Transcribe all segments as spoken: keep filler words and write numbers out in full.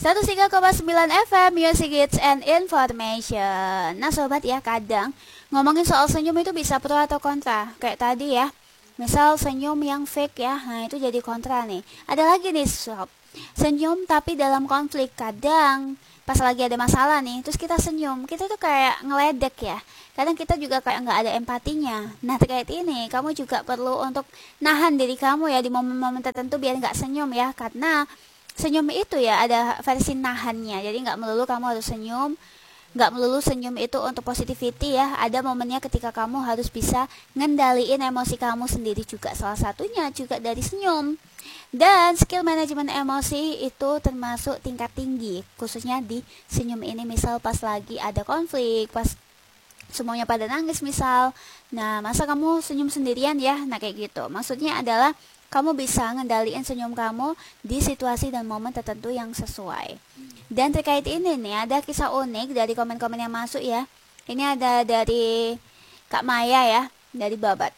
seratus tiga koma sembilan F M Music Hits and Information. Nah sobat ya, kadang ngomongin soal senyum itu bisa pro atau kontra. Kayak tadi ya, misal senyum yang fake ya, nah itu jadi kontra nih. Ada lagi nih sob, senyum tapi dalam konflik. Kadang pas lagi ada masalah nih, terus kita senyum, kita tuh kayak ngeledek ya. Kadang kita juga kayak nggak ada empatinya. Nah terkait ini, kamu juga perlu untuk nahan diri kamu ya di momen-momen tertentu biar nggak senyum ya. Karena senyum itu ya ada versi nahannya. Jadi nggak melulu kamu harus senyum, nggak melulu senyum itu untuk positivity ya. Ada momennya ketika kamu harus bisa ngendaliin emosi kamu sendiri juga. Salah satunya juga dari senyum. Dan skill manajemen emosi itu termasuk tingkat tinggi, khususnya di senyum ini. Misal pas lagi ada konflik, pas semuanya pada nangis misal, nah masa kamu senyum sendirian ya. Nah kayak gitu, maksudnya adalah kamu bisa ngendaliin senyum kamu di situasi dan momen tertentu yang sesuai. Dan terkait ini nih, ada kisah unik dari komen-komen yang masuk ya. Ini ada dari Kak Maya ya, dari Babat.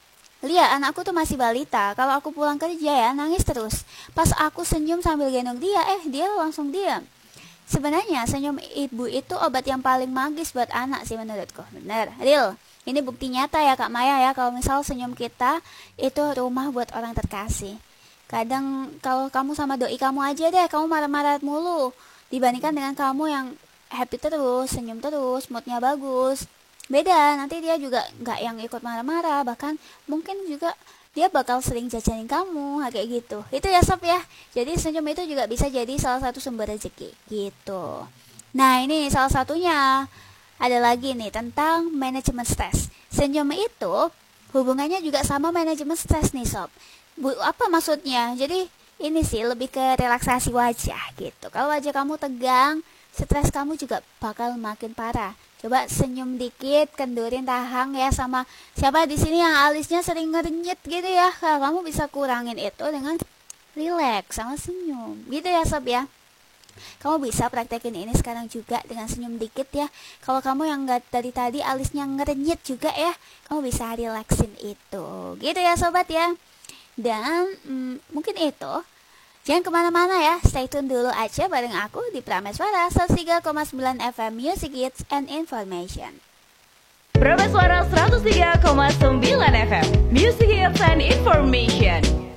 Lia, anakku tuh masih balita. Kalau aku pulang kerja ya, nangis terus. Pas aku senyum sambil gendong dia, eh dia langsung diam. Sebenarnya senyum ibu itu obat yang paling magis buat anak sih menurutku. Bener, real. Ini bukti nyata ya Kak Maya ya, kalau misal senyum kita itu rumah buat orang terkasih. Kadang kalau kamu sama doi kamu aja deh, kamu marah-marah mulu, dibandingkan dengan kamu yang happy terus, senyum terus, moodnya bagus. Beda, nanti dia juga gak yang ikut marah-marah, bahkan mungkin juga dia bakal sering jajanin kamu, kayak gitu. Itu ya sob ya, jadi senyum itu juga bisa jadi salah satu sumber rezeki gitu. Nah ini salah satunya. Ada lagi nih tentang manajemen stres. Senyum itu hubungannya juga sama manajemen stres nih sob. Bu, apa maksudnya? Jadi ini sih lebih ke relaksasi wajah gitu. Kalau wajah kamu tegang, stres kamu juga bakal makin parah. Coba senyum dikit, kendurin tahang ya, sama siapa di sini yang alisnya sering ngerenyit gitu ya. Nah, kamu bisa kurangin itu dengan relax sama senyum. Gitu ya sob ya. Kamu bisa praktekin ini sekarang juga dengan senyum dikit ya. Kalau kamu yang nggak dari tadi alisnya ngerenyit juga ya, kamu bisa relaxin itu. Gitu ya sobat ya. Dan hmm, mungkin itu. Jangan kemana-mana ya, stay tune dulu aja bareng aku di Prameswara seratus tiga koma sembilan F M Music Hits and Information. Prameswara seratus tiga koma sembilan F M Music Hits and Information.